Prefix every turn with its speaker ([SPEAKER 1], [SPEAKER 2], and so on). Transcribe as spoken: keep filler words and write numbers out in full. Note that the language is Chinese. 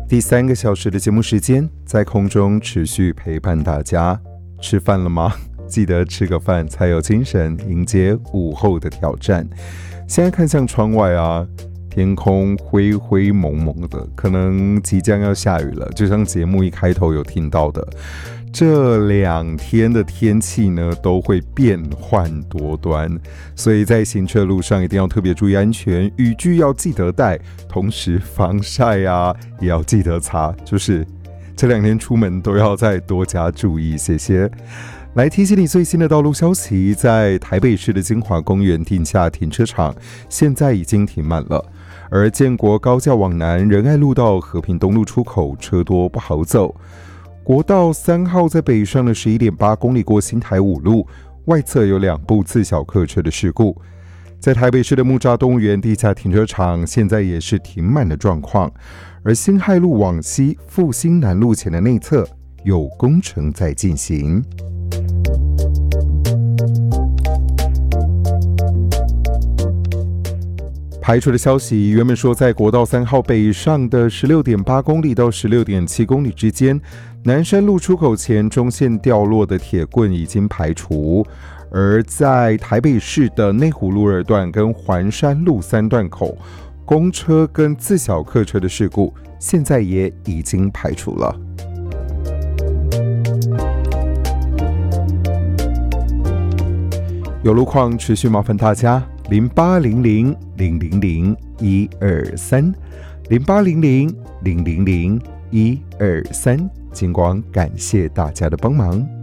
[SPEAKER 1] 第三个小时的节目时间，在空中持续陪伴大家。吃饭了吗？记得吃个饭才有精神迎接午后的挑战。现在看向窗外啊，天空灰灰蒙蒙的，可能即将要下雨了。就像节目一开头有听到的，这两天的天气呢都会变幻多端，所以在行车路上一定要特别注意安全，雨具要记得带，同时防晒啊也要记得擦，就是这两天出门都要再多加注意，谢谢。来提醒你最新的道路消息，在台北市的金华公园地下停车场现在已经停满了，而建国高架往南仁爱路到和平东路出口车多不好走。国道三号在北上的 十一点八公里过新台五路，外侧有两部自小客车的事故。在台北市的木栅动物园地下停车场现在也是停满的状况，而辛亥路往西复兴南路前的内侧有工程在进行。排除的消息原本说，在国道三号北上的 十六点八公里到 十六点七公里之间，南山路出口前中线掉落的铁棍已经排除，而在台北市的内湖路二段跟环山路三段口，公车跟自小客车的事故现在也已经排除了。有路况持续麻烦大家零八零零零零零一二三 零八零零零零零一二三，尽管感谢大家的帮忙。